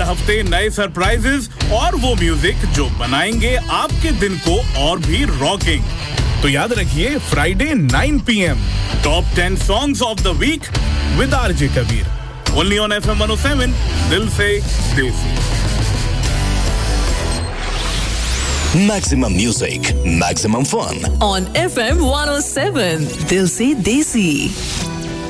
हफ्ते नए सरप्राइजेस और वो म्यूजिक जो बनाएंगे आपके दिन को और भी रॉकिंग। तो याद रखिए Friday 9 PM top 10 songs of the week with RJ Kabir, only on FM 107, दिल से देसी। Maximum music, maximum fun on FM 107, दिल से देसी।